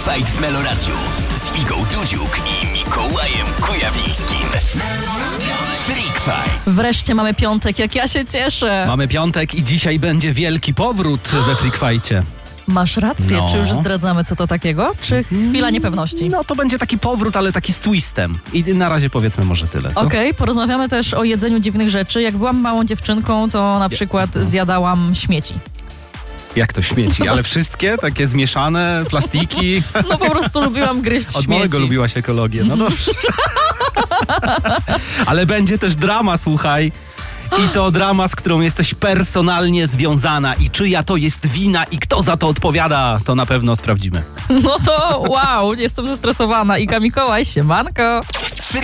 Fight w Meloradiu z Igą Dudziuk i Mikołajem Kujawińskim. Freak Fight. Wreszcie mamy piątek, jak ja się cieszę. Mamy piątek i dzisiaj będzie wielki powrót we Freak Fightcie. Masz rację, No. czy już zdradzamy co to takiego? Czy chwila niepewności? No to będzie taki powrót, ale taki z twistem. I na razie powiedzmy może tyle. Co? Okej, porozmawiamy też o jedzeniu dziwnych rzeczy. Jak byłam małą dziewczynką, to na przykład zjadałam śmieci. Jak to śmieci? Ale wszystkie? Takie zmieszane, plastiki? No po prostu lubiłam gryźć Od śmieci. małego lubiłaś ekologię. No dobrze. Ale będzie też drama, słuchaj. I to drama, z którą jesteś personalnie związana. I czyja to jest wina i kto za to odpowiada, to na pewno sprawdzimy. No to wow, jestem zestresowana. Iga, Mikołaj, siemanko. Freak